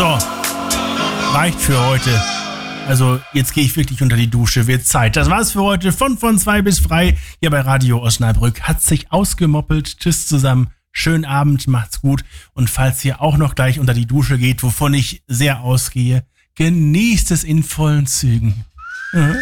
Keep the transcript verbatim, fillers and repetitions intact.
So, reicht für heute. Also jetzt gehe ich wirklich unter die Dusche, wird Zeit. Das war's für heute von von zwei bis frei hier bei Radio Osnabrück. Hat sich ausgemoppelt. Tschüss zusammen. Schönen Abend, macht's gut. Und falls ihr auch noch gleich unter die Dusche geht, wovon ich sehr ausgehe, genießt es in vollen Zügen. Mhm.